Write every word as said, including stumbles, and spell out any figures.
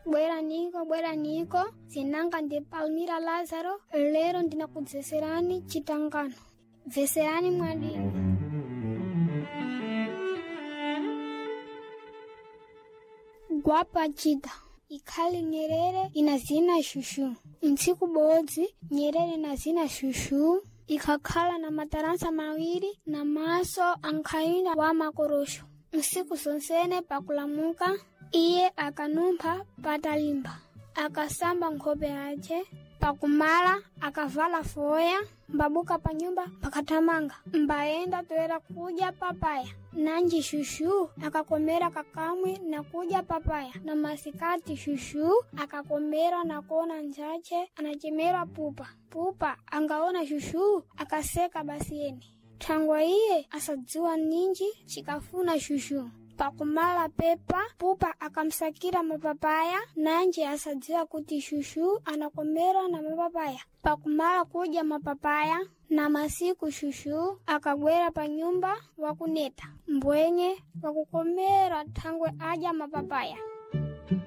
bwera niko bwera niko zinanga ndi Palmira Lazaro lero ndinakudzeserani chitangano veserani mwadini. Gwapa chita ikhali Nyerere inazina shushu ntsiku bodzi Nyerere inazina shushu ikakhala na mataransa mawiri na maso ankhaina wa makorosho. Nsiku sonsene pakulamuka iye akanumpha patalimba akasamba nkhope yace pakumala akavala foya mbabuka pa nyumba pakatamanga mbaenda toera kuja papaya nanji shushu akakomera kakamwe na kuja papaya na masikati shushu akakomera na kona nchache anachemera pupa pupa angaona shushu akaseka basieni thangwa iye asadziwa ninji chikafuna shushu pakumala pepa pupa akamsakira mapapaya nanje asadziwa kuti shushu anakomera na mapapaya pakumala kuja mapapaya na masiku shushu akagwera pa nyumba wakuneta mbwenye wakukomera thangwe aja mapapaya.